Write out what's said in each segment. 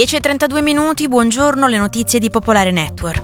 10:32, buongiorno, le notizie di Popolare Network.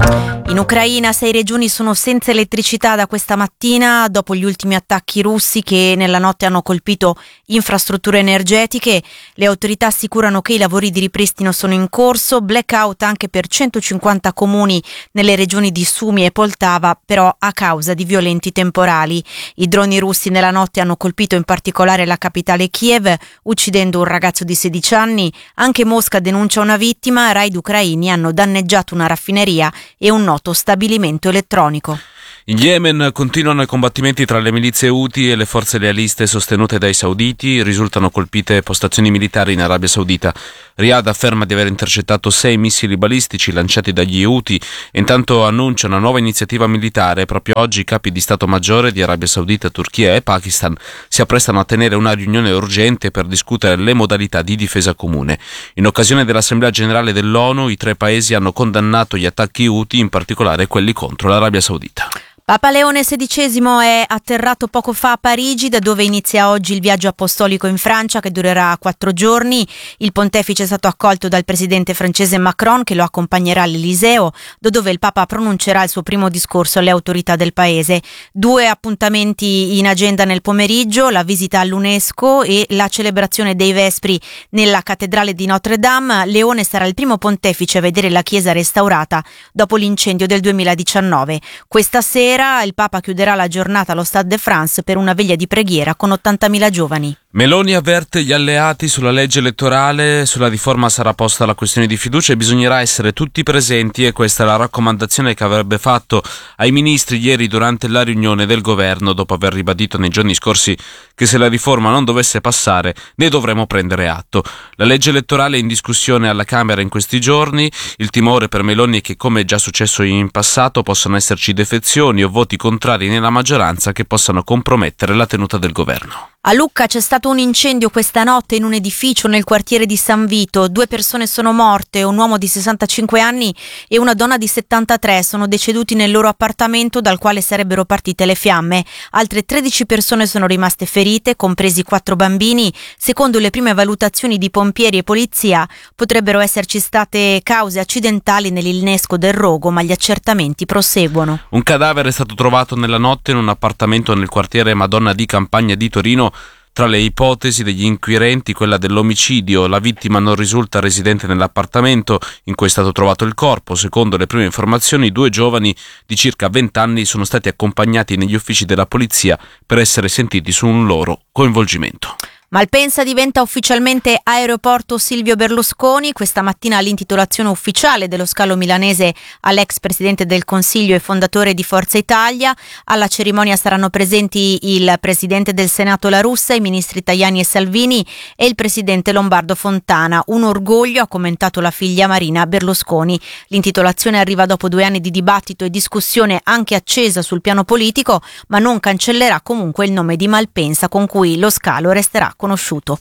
In Ucraina 6 regioni sono senza elettricità da questa mattina dopo gli ultimi attacchi russi che nella notte hanno colpito infrastrutture energetiche. Le autorità assicurano che i lavori di ripristino sono in corso, blackout anche per 150 comuni nelle regioni di Sumi e Poltava, però a causa di violenti temporali. I droni russi nella notte hanno colpito in particolare la capitale Kiev, uccidendo un ragazzo di 16 anni. Anche Mosca denuncia una vittima. Raid ucraini hanno danneggiato una raffineria e un noto stabilimento elettronico. In Yemen continuano i combattimenti tra le milizie Houthi e le forze lealiste sostenute dai sauditi. Risultano colpite postazioni militari in Arabia Saudita. Riyadh afferma di aver intercettato 6 missili balistici lanciati dagli Houthi e intanto annuncia una nuova iniziativa militare. Proprio oggi i capi di Stato Maggiore di Arabia Saudita, Turchia e Pakistan si apprestano a tenere una riunione urgente per discutere le modalità di difesa comune. In occasione dell'Assemblea Generale dell'ONU, i 3 paesi hanno condannato gli attacchi Houthi, in particolare quelli contro l'Arabia Saudita. Papa Leone XVI è atterrato poco fa a Parigi, da dove inizia oggi il viaggio apostolico in Francia che durerà 4 giorni. Il pontefice è stato accolto dal presidente francese Macron, che lo accompagnerà all'Eliseo, dove il Papa pronuncerà il suo primo discorso alle autorità del paese. 2 appuntamenti in agenda nel pomeriggio: la visita all'UNESCO e la celebrazione dei Vespri nella cattedrale di Notre Dame. Leone sarà il primo pontefice a vedere la chiesa restaurata dopo l'incendio del 2019. Questa sera il Papa chiuderà la giornata allo Stade de France per una veglia di preghiera con 80.000 giovani. Meloni avverte gli alleati sulla legge elettorale. Sulla riforma sarà posta la questione di fiducia e bisognerà essere tutti presenti, e questa è la raccomandazione che avrebbe fatto ai ministri ieri durante la riunione del governo, dopo aver ribadito nei giorni scorsi che se la riforma non dovesse passare ne dovremo prendere atto. La legge elettorale è in discussione alla Camera in questi giorni. Il timore per Meloni è che, come è già successo in passato, possano esserci defezioni o voti contrari nella maggioranza che possano compromettere la tenuta del governo. A Lucca c'è stato un incendio questa notte in un edificio nel quartiere di San Vito. 2 persone sono morte, un uomo di 65 anni e una donna di 73 sono deceduti nel loro appartamento dal quale sarebbero partite le fiamme. Altre 13 persone sono rimaste ferite, compresi 4 bambini. Secondo le prime valutazioni di pompieri e polizia potrebbero esserci state cause accidentali nell'innesco del rogo, ma gli accertamenti proseguono. Un cadavere è stato trovato nella notte in un appartamento nel quartiere Madonna di Campagna di Torino. Tra le ipotesi degli inquirenti quella dell'omicidio. La vittima non risulta residente nell'appartamento in cui è stato trovato il corpo. Secondo le prime informazioni, 2 giovani di circa 20 anni sono stati accompagnati negli uffici della polizia per essere sentiti su un loro coinvolgimento. Malpensa diventa ufficialmente aeroporto Silvio Berlusconi. Questa mattina l'intitolazione ufficiale dello scalo milanese all'ex presidente del Consiglio e fondatore di Forza Italia. Alla cerimonia saranno presenti il presidente del Senato La Russa, i ministri Tajani e Salvini e il presidente lombardo Fontana. Un orgoglio, ha commentato la figlia Marina Berlusconi. L'intitolazione arriva dopo 2 anni di dibattito e discussione anche accesa sul piano politico, ma non cancellerà comunque il nome di Malpensa, con cui lo scalo resterà conosciuto.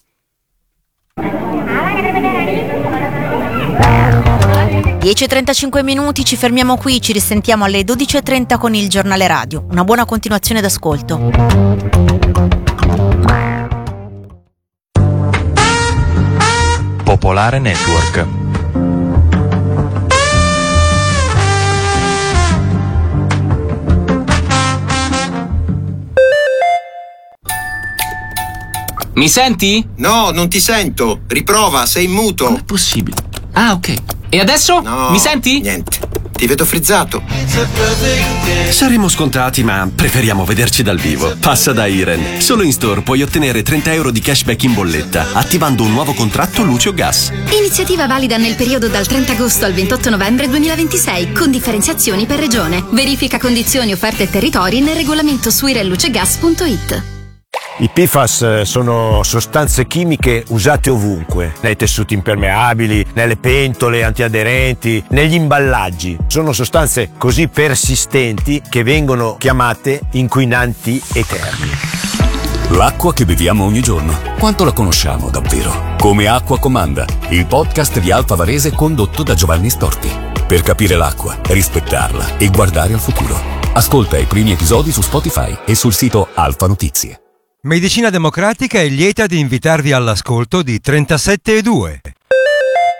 10:35, ci fermiamo qui, ci risentiamo alle 12:30 con il giornale radio. Una buona continuazione d'ascolto. Popolare Network. Mi senti? No, non ti sento. Riprova, sei in muto. Com'è possibile? Ah, ok. E adesso? No, Mi senti? Niente. Ti vedo frizzato. Saremo scontati, ma preferiamo vederci dal vivo. Passa da Iren. Solo in store puoi ottenere 30 euro di cashback in bolletta attivando un nuovo contratto luce o gas. Iniziativa valida nel periodo dal 30 agosto al 28 novembre 2026 con differenziazioni per regione. Verifica condizioni, offerte e territori nel regolamento su irenlucegas.it. I PFAS sono sostanze chimiche usate ovunque, nei tessuti impermeabili, nelle pentole antiaderenti, negli imballaggi. Sono sostanze così persistenti che vengono chiamate inquinanti eterni. L'acqua che beviamo ogni giorno, quanto la conosciamo davvero? Come Acqua Comanda, il podcast di Alfa Varese condotto da Giovanni Storti. Per capire l'acqua, rispettarla e guardare al futuro. Ascolta i primi episodi su Spotify e sul sito Alfa Notizie. Medicina Democratica è lieta di invitarvi all'ascolto di 37 e 2.